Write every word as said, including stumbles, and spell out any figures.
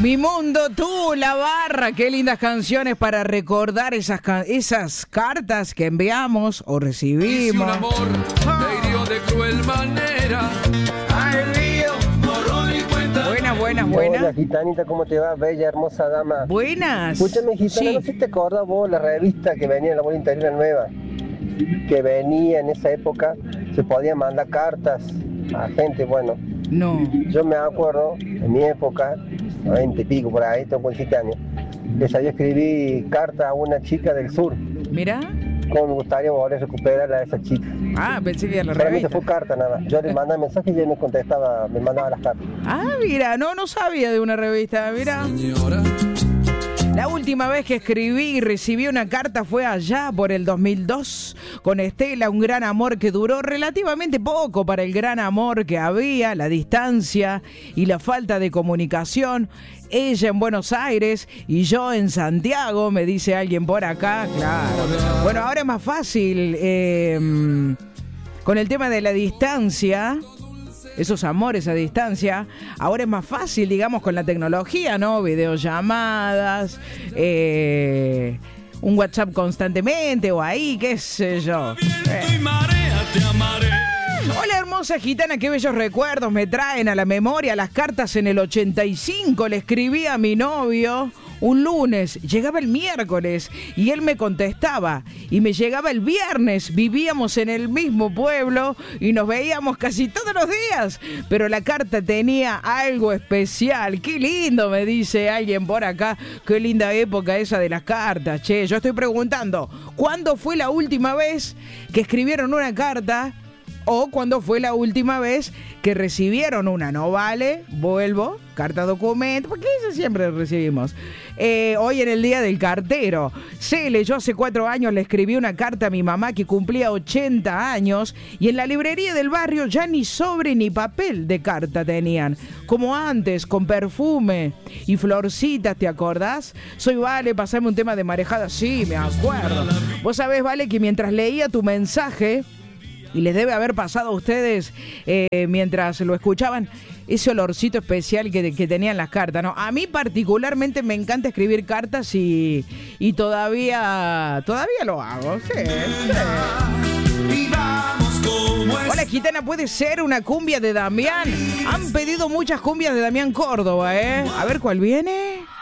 Mi mundo, tú, la barra. Qué lindas canciones para recordar esas, esas cartas que enviamos o recibimos. Un amor te hirió de cruel manera. Ay, río, borrón y cuenta. Buenas, buenas, buenas. Hola, gitanita, ¿cómo te va? Bella, hermosa dama. Buenas. Escúchame, gitana, Sí. no sé si te acordás vos la revista que venía en la Bola Interior Nueva, que venía en esa época, se podía mandar cartas a gente, bueno. No. Yo me acuerdo, en mi época, noventa y pico por ahí, tengo veintisiete años, que sabía escribir cartas a una chica del sur. Mira. Cómo me gustaría volver a recuperar a esa chica. Ah, pensé que era la Solamente revista. fue carta nada más. Yo le mandaba mensajes y ella me contestaba, me mandaba las cartas. Ah, mira, no, no sabía de una revista, mira. Señora, La última vez que escribí y recibí una carta fue allá por el dos mil dos con Estela, un gran amor que duró relativamente poco para el gran amor que había, la distancia y la falta de comunicación. Ella en Buenos Aires y yo en Santiago, me dice alguien por acá, claro. Bueno, ahora es más fácil eh, con el tema de la distancia. Esos amores a distancia, ahora es más fácil, digamos, con la tecnología, ¿no? Videollamadas, eh, un WhatsApp constantemente o ahí, qué sé yo. viento y marea te amaré. Hola, hermosa gitana, qué bellos recuerdos me traen a la memoria las cartas en el ochenta y cinco. Le escribí a mi novio un lunes, llegaba el miércoles y él me contestaba y me llegaba el viernes. Vivíamos en el mismo pueblo y nos veíamos casi todos los días, pero la carta tenía algo especial. Qué lindo, me dice alguien por acá. Qué linda época esa de las cartas, che. Yo estoy preguntando, ¿cuándo fue la última vez que escribieron una carta? ¿O cuándo fue la última vez que recibieron una? No vale, vuelvo, carta documento, porque eso siempre recibimos. Eh, hoy en el día del cartero. Cele, yo hace cuatro años le escribí una carta a mi mamá que cumplía ochenta años y en la librería del barrio ya ni sobre ni papel de carta tenían. Como antes, con perfume y florcitas, ¿te acordás? Soy Vale, pasame un tema de marejada. Sí, me acuerdo. Vos sabés, Vale, que mientras leía tu mensaje, y les debe haber pasado a ustedes eh, mientras lo escuchaban, ese olorcito especial que, que tenían las cartas, ¿no? A mí particularmente me encanta escribir cartas y, y todavía, todavía lo hago, sí, sí. Hola, gitana, ¿puede ser una cumbia de Damián? Han pedido muchas cumbias de Damián Córdoba, ¿eh? A ver cuál viene.